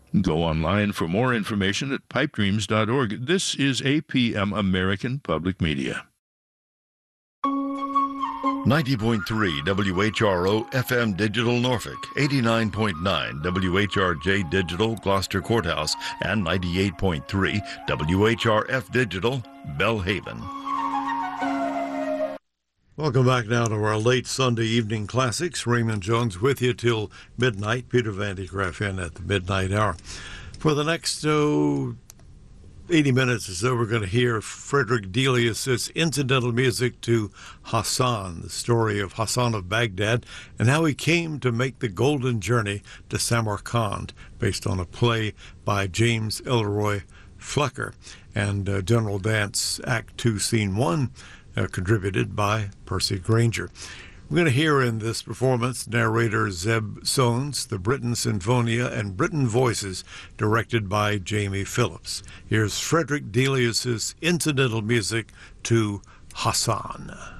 Go online for more information at pipedreams.org. This is APM American Public Media. 90.3 WHRO FM Digital Norfolk, 89.9 WHRJ Digital Gloucester Courthouse, and 98.3 WHRF Digital Belhaven. Welcome back now to our late Sunday evening classics. Raymond Jones with you till midnight. Peter Van de Graaff in at the midnight hour. For the next 80 minutes or so, we're going to hear Frederick Delius' incidental music to Hassan, the story of Hassan of Baghdad, and how he came to make the golden journey to Samarkand, based on a play by James Elroy Flecker, and General Dance Act 2, Scene 1, contributed by Percy Granger. We're going to hear in this performance narrator Zeb Sones, the Britten Sinfonia, and Britten Voices, directed by Jamie Phillips. Here's Frederick Delius' incidental music to Hassan.